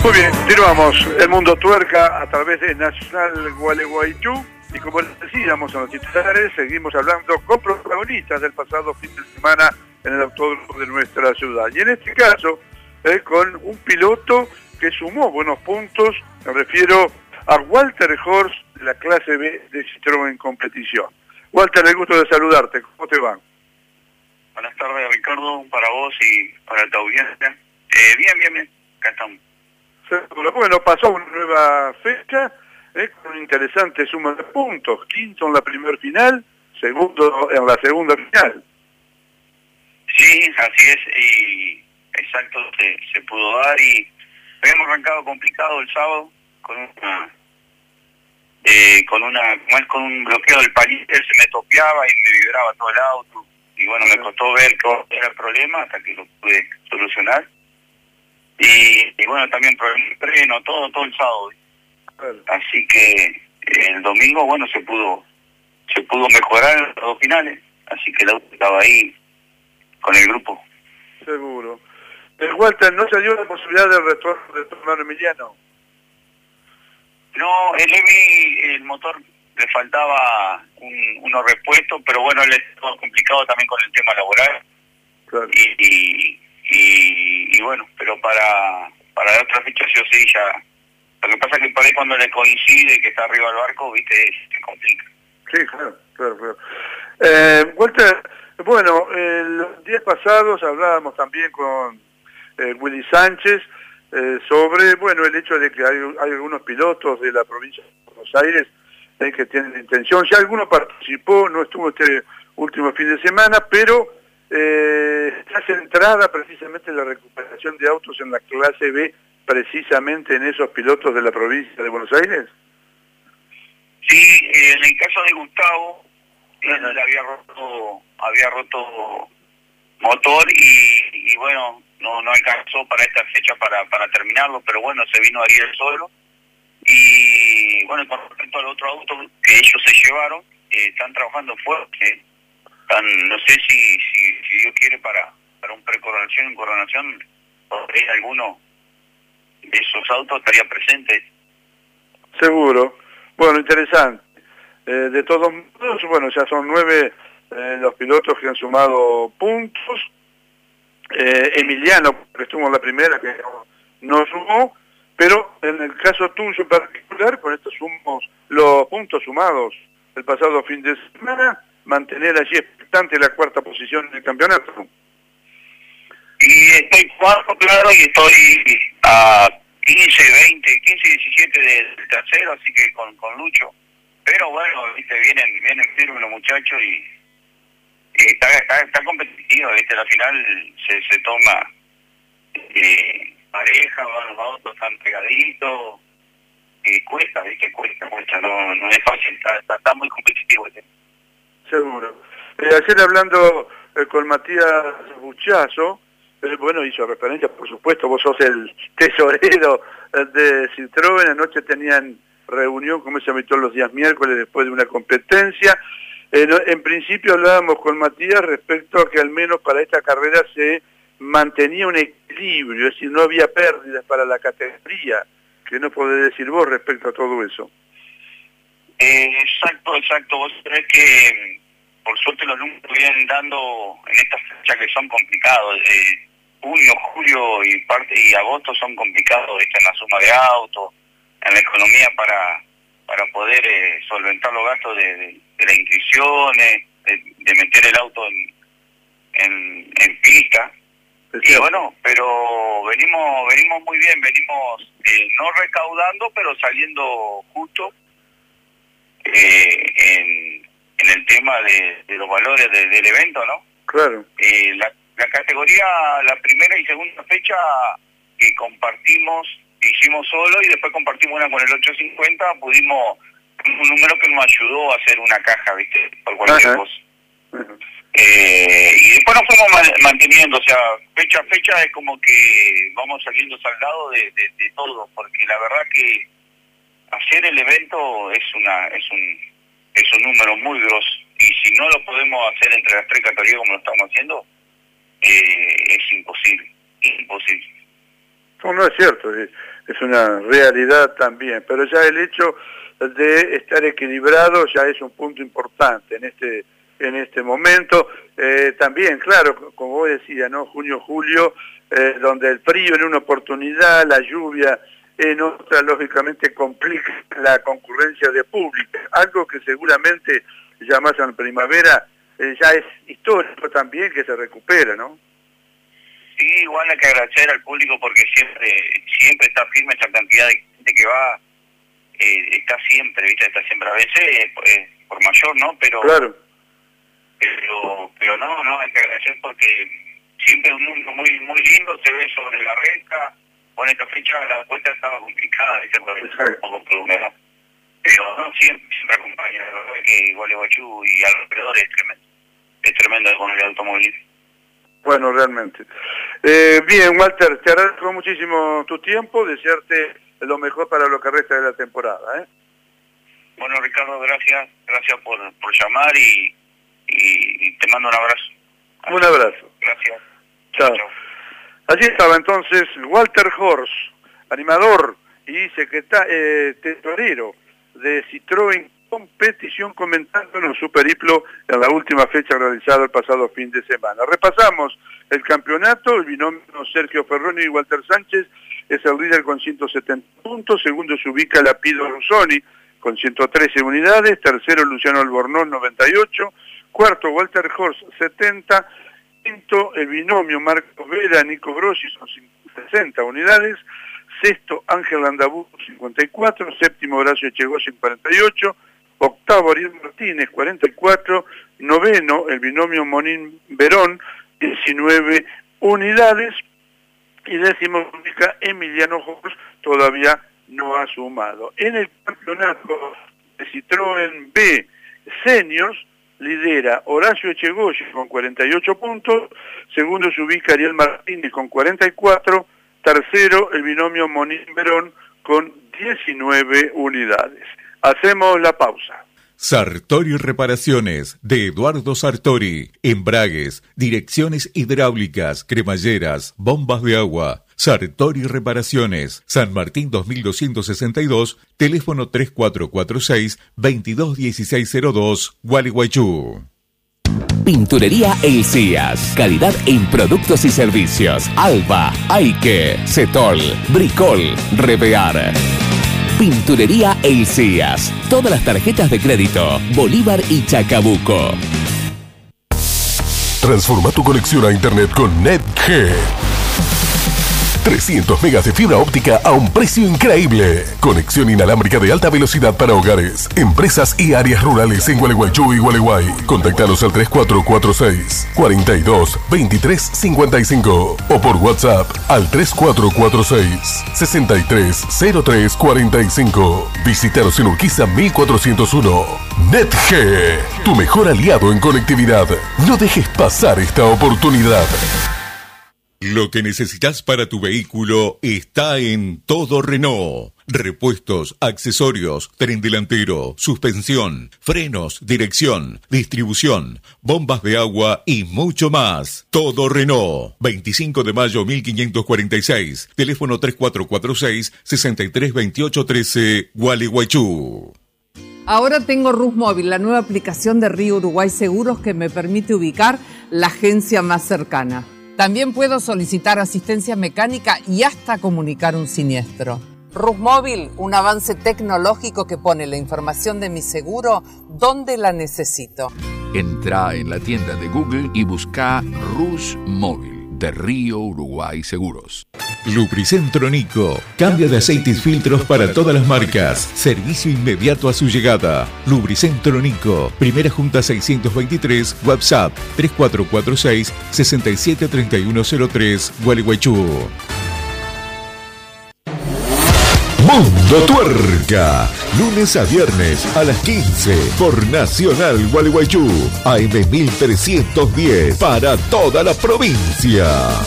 Muy bien, continuamos el mundo tuerca a través de Nacional Gualeguaychú y como les decíamos en los titulares, seguimos hablando con protagonistas del pasado fin de semana en el autódromo de nuestra ciudad. Y en este caso, con un piloto que sumó buenos puntos, me refiero a Walter Horst de la clase B de Citroën Competición. Walter, el gusto de saludarte, ¿cómo te va? Buenas tardes, Ricardo, para vos y para tu audiencia. Bien, acá estamos. Bueno, pasó una nueva fecha con una interesante suma de puntos. Quinto en la primer final, segundo en la segunda final. Sí, así es, y exacto, se pudo dar y habíamos arrancado complicado el sábado con un bloqueo del palito, se me topeaba y me vibraba todo el auto. Y bueno, me costó ver cuál era el problema hasta que lo pude solucionar. Y bueno, también problemas de freno, todo el sábado. Claro. Así que el domingo, bueno, se pudo mejorar en los dos finales. Así que el auto estaba ahí con el grupo. Seguro. Walter, ¿no se dio la posibilidad de retorno de tu hermano Emiliano? No, el motor le faltaba unos repuestos, pero bueno, él estaba complicado también con el tema laboral. Claro. Y bueno, pero para la otra fecha sí o sí ya. Lo que pasa es que por ahí cuando le coincide que está arriba del barco, viste, se complica. Sí, claro. Walter, bueno, los días pasados hablábamos también con Willy Sánchez sobre, bueno, el hecho de que hay algunos pilotos de la provincia de Buenos Aires que tienen la intención, ya alguno participó, no estuvo este último fin de semana, pero está centrada precisamente en la recuperación de autos en la clase B, precisamente en esos pilotos de la provincia de Buenos Aires. Sí, en el caso de Gustavo, él había roto motor y bueno, no alcanzó para esta fecha para terminarlo, pero bueno, se vino Ariel solo. Y bueno, con respecto al otro auto que ellos se llevaron, están trabajando fuerte. No sé si Dios quiere para un precoronación y coronación, por ahí alguno de esos autos estaría presente. Seguro. Bueno, interesante. De todos modos, bueno, ya son 9 los pilotos que han sumado puntos. Emiliano, que estuvo en la primera, que no sumó, pero en el caso tuyo en particular, con estos los puntos sumados el pasado fin de semana, mantener allí expectante la cuarta posición en el campeonato. Y estoy cuarto, claro, y estoy a 15, 17 del tercero, así que con Lucho. Pero bueno, viste, vienen firmes los muchachos y está competitivo, viste, la final se toma pareja, los autos están pegaditos, cuesta, no es fácil, está muy competitivo el tema. Seguro. Ayer hablando con Matías Buchazo, bueno, hizo referencia, por supuesto, vos sos el tesorero de Citroën, anoche tenían reunión, como se habitual los días miércoles, después de una competencia. En principio hablábamos con Matías respecto a que al menos para esta carrera se mantenía un equilibrio, es decir, no había pérdidas para la categoría. ¿Qué nos podés decir vos respecto a todo eso? Exacto. Vos sabés que por suerte los números vienen dando en estas fechas que son complicados. Junio, julio y agosto son complicados, en la suma de autos, en la economía para poder solventar los gastos de las inscripciones, de meter el auto en pista. Y bueno, pero venimos muy bien, venimos no recaudando, pero saliendo justo en el tema de los valores del evento, ¿no? Claro. La categoría, la primera y segunda fecha que hicimos solo y después compartimos una con el 850, pudimos un número que nos ayudó a hacer una caja, ¿viste? Por cualquier cosa. Y después nos fuimos manteniendo, o sea, fecha a fecha es como que vamos saliendo saldados de todo, porque la verdad que hacer el evento es un número muy grosso, y si no lo podemos hacer entre las tres categorías como lo estamos haciendo, es imposible. No es cierto, es una realidad también, pero ya el hecho de estar equilibrado ya es un punto importante en este momento. También, claro, como vos decías, ¿no? Junio, julio, donde el frío en una oportunidad, la lluvia en otra, lógicamente complica la concurrencia de público, algo que seguramente ya más en primavera ya es histórico también que se recupera, ¿no? Sí, igual hay que agradecer al público porque siempre está firme esa cantidad de gente que va, está siempre a veces por mayor, ¿no? Pero claro. Pero no, hay que agradecer porque siempre un mundo muy muy lindo se ve sobre la recta. Con esta fecha la cuenta estaba complicada, un poco por humedad. Pero no, siempre acompaña, la verdad que Gualeguaychú y alrededor es tremendo con el automovilismo. Bueno, realmente. Bien, Walter, te agradezco muchísimo tu tiempo, desearte lo mejor para lo que resta de la temporada. Bueno, Ricardo, gracias por llamar y te mando un abrazo. Un abrazo. Gracias. Chao. Allí estaba entonces Walter Horst, animador y tesorero de Citroën Competición, comentándonos su periplo en la última fecha realizada el pasado fin de semana. Repasamos el campeonato, el binomio Sergio Ferroni y Walter Sánchez es el líder con 170 puntos, segundo se ubica Lapido Rusoni con 113 unidades, tercero Luciano Albornoz 98, cuarto Walter Horst 70, quinto el binomio Marcos Vera, Nico Grossi con 60 unidades, sexto Ángel Landaburu 54, séptimo Horacio Echegossi 48, octavo Ariel Martínez 44, noveno el binomio Monín Verón 19 unidades y décimo ubica Emiliano Horst, todavía no ha sumado. En el campeonato de Citroën B Seniors lidera Horacio Echegossi con 48 puntos, segundo se ubica Ariel Martínez con 44, tercero el binomio Monín Verón con 19 unidades. Hacemos la pausa. Sartori Reparaciones, de Eduardo Sartori. Embragues, direcciones hidráulicas, cremalleras, bombas de agua. Sartori Reparaciones, San Martín 2262, teléfono 3446-221602, Gualeguaychú. Pinturería El Cías. Calidad en productos y servicios. Alba, Aike, Cetol, Bricol, Revear. Pinturería El Cías. Todas las tarjetas de crédito, Bolívar y Chacabuco. Transforma tu conexión a internet con NetG. 300 megas de fibra óptica a un precio increíble. Conexión inalámbrica de alta velocidad para hogares, empresas y áreas rurales en Gualeguaychú y Gualeguay. Contactanos al 3446-422355 o por WhatsApp al 3446-630345. Visítanos en Urquiza 1401. NetG, tu mejor aliado en conectividad. No dejes pasar esta oportunidad. Lo que necesitas para tu vehículo está en Todo Renault. Repuestos, accesorios, tren delantero, suspensión, frenos, dirección, distribución, bombas de agua y mucho más. Todo Renault. 25 de mayo 1546. Teléfono 3446-632813, Gualeguaychú. Ahora tengo RusMóvil, la nueva aplicación de Río Uruguay Seguros que me permite ubicar la agencia más cercana. También puedo solicitar asistencia mecánica y hasta comunicar un siniestro. RusMóvil, un avance tecnológico que pone la información de mi seguro donde la necesito. Entra en la tienda de Google y busca RusMóvil de Río Uruguay Seguros. Lubricentro Nico. Cambio de aceite y filtros para todas las marcas. Servicio inmediato a su llegada. Lubricentro Nico. Primera Junta 623, WhatsApp 3446-673103, Gualeguaychú. Mundo Tuerca, lunes a viernes a las 15 por Nacional Gualeguaychú, AM 1310 para toda la provincia.